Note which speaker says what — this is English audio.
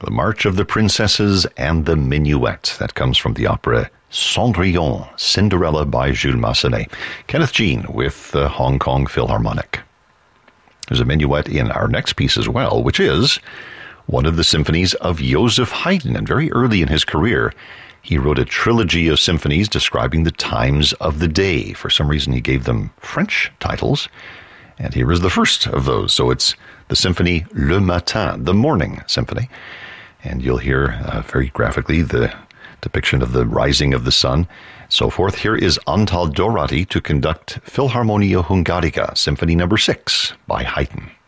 Speaker 1: The March of the Princesses and the Minuet. That comes from the opera Cendrillon, Cinderella by Jules Massenet. Kenneth Jean with the Hong Kong Philharmonic. There's a minuet in our next piece as well, which is one of the symphonies of Joseph Haydn. And very early in his career, he wrote a trilogy of symphonies describing the times of the day. For some reason, he gave them French titles. And here is the first of those. So it's the symphony Le Matin, the Morning Symphony. And you'll hear very graphically the depiction of the rising of the sun, so forth. Here is Antal Dorati to conduct Philharmonia Hungarica, Symphony No. 6 by Haydn.